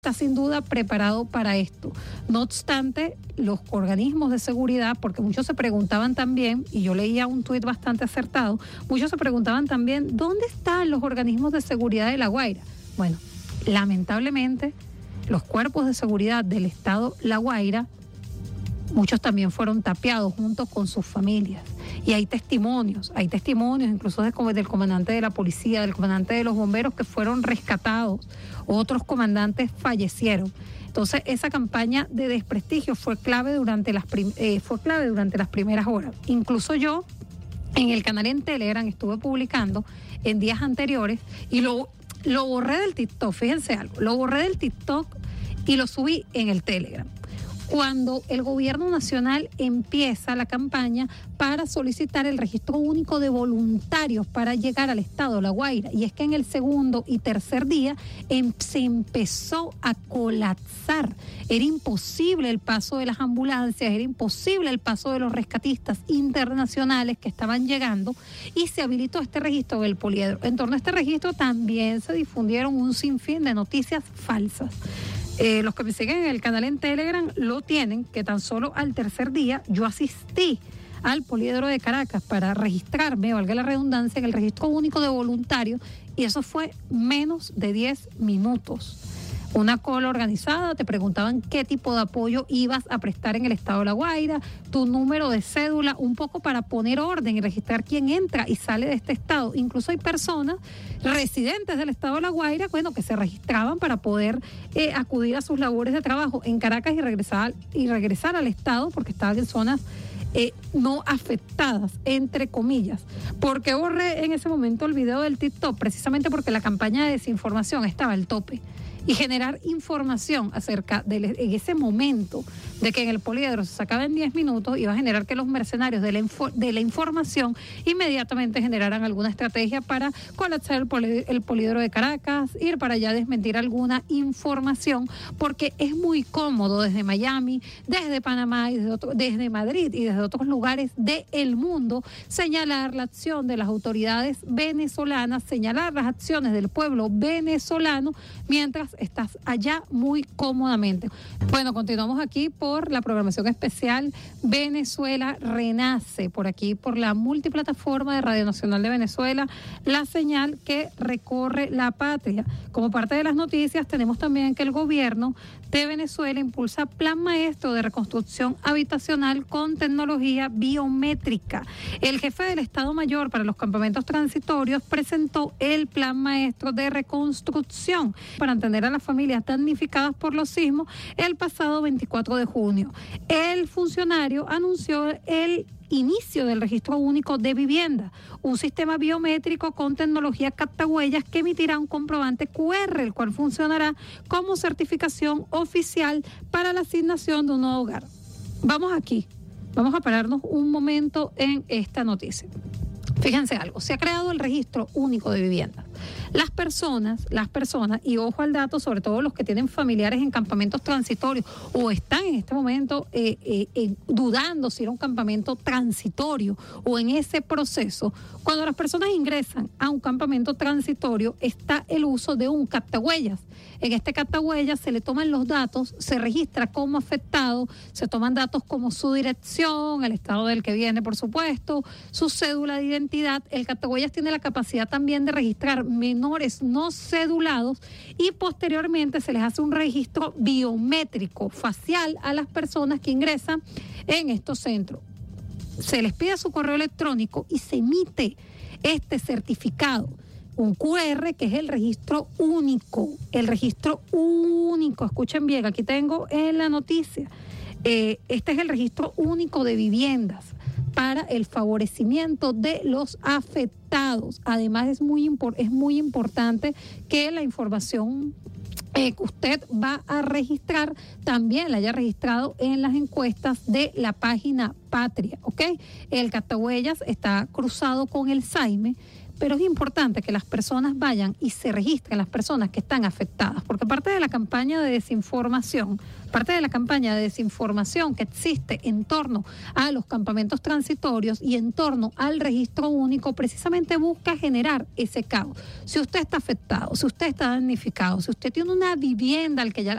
está sin duda preparado para esto. No obstante, los organismos de seguridad, porque muchos se preguntaban también, y yo leía un tuit bastante acertado, muchos se preguntaban también, ¿dónde están los organismos de seguridad de La Guaira? Bueno, lamentablemente, los cuerpos de seguridad del estado La Guaira, muchos también fueron tapiados junto con sus familias. Y hay testimonios incluso del comandante de la policía, del comandante de los bomberos que fueron rescatados, otros comandantes fallecieron. Entonces esa campaña de desprestigio fue clave durante las primeras horas. Incluso yo en el canal en Telegram estuve publicando en días anteriores y lo borré del TikTok, fíjense algo, lo borré del TikTok y lo subí en el Telegram. Cuando el gobierno nacional empieza la campaña para solicitar el registro único de voluntarios para llegar al estado La Guaira. Y es que en el segundo y tercer día se empezó a colapsar. Era imposible el paso de las ambulancias, era imposible el paso de los rescatistas internacionales que estaban llegando y se habilitó este registro del poliedro. En torno a este registro también se difundieron un sinfín de noticias falsas. Los que me siguen en el canal en Telegram lo tienen, que tan solo al tercer día yo asistí al Poliedro de Caracas para registrarme, valga la redundancia, en el registro único de voluntarios, y eso fue menos de 10 minutos. Una cola organizada, te preguntaban qué tipo de apoyo ibas a prestar en el estado de La Guaira, tu número de cédula, un poco para poner orden y registrar quién entra y sale de este estado. Incluso hay personas residentes del estado de La Guaira, bueno, que se registraban para poder acudir a sus labores de trabajo en Caracas y regresar al estado porque estaban en zonas no afectadas, entre comillas. ¿Por qué borré en ese momento el video del TikTok? Precisamente porque la campaña de desinformación estaba al tope. Y generar información acerca en ese momento de que en el poliedro se sacaba en 10 minutos iba a generar que los mercenarios de la información inmediatamente generaran alguna estrategia para colapsar el poliedro de Caracas, ir para allá a desmentir alguna información, porque es muy cómodo desde Miami, desde Panamá, y desde Madrid y desde otros lugares del mundo señalar la acción de las autoridades venezolanas, señalar las acciones del pueblo venezolano mientras estás allá muy cómodamente. Bueno, continuamos aquí por la programación especial Venezuela Renace, por aquí por la multiplataforma de Radio Nacional de Venezuela, la señal que recorre la patria. Como parte de las noticias tenemos también que el gobierno de Venezuela impulsa plan maestro de reconstrucción habitacional con tecnología biométrica. El jefe del Estado Mayor para los campamentos transitorios presentó el plan maestro de reconstrucción para atender a las familias damnificadas por los sismos el pasado 24 de junio. El funcionario anunció el inicio del registro único de vivienda, un sistema biométrico con tecnología captahuellas que emitirá un comprobante QR, el cual funcionará como certificación oficial para la asignación de un nuevo hogar. Vamos a pararnos un momento en esta noticia. Fíjense algo, se ha creado el registro único de vivienda. Las personas, y ojo al dato, sobre todo los que tienen familiares en campamentos transitorios o están en este momento dudando si era un campamento transitorio o en ese proceso, cuando las personas ingresan a un campamento transitorio está el uso de un captahuellas. En este captahuellas se le toman los datos, se registra como afectado, se toman datos como su dirección, el estado del que viene, por supuesto, su cédula de identidad. El captahuellas tiene la capacidad también de registrar menores no cedulados y posteriormente se les hace un registro biométrico facial a las personas que ingresan en estos centros. Se les pide su correo electrónico y se emite este certificado, un QR, que es el registro único, escuchen bien, aquí tengo en la noticia, este es el registro único de viviendas para el favorecimiento de los afectados. Además es muy importante que la información que usted va a registrar también la haya registrado en las encuestas de la página Patria, ¿ok? El captahuellas está cruzado con el SAIME, pero es importante que las personas vayan y se registren las personas que están afectadas, porque parte de la campaña de desinformación que existe en torno a los campamentos transitorios y en torno al registro único, precisamente busca generar ese caos. Si usted está afectado, si usted está damnificado, si usted tiene una vivienda